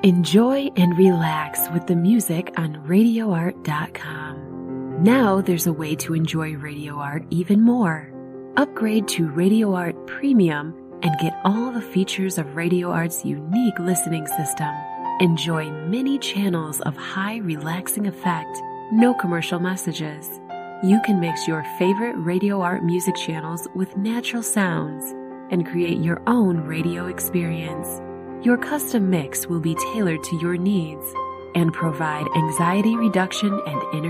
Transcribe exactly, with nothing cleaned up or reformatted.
Enjoy and relax with the music on radio art dot com. Now there's a way to enjoy Radio Art even more. Upgrade to Radio Art Premium and get all the features of Radio Art's unique listening system. Enjoy many channels of high relaxing effect, no commercial messages. You can mix your favorite Radio Art music channels with natural sounds and create your own radio experience. Your custom mix will be tailored to your needs and provide anxiety reduction and inner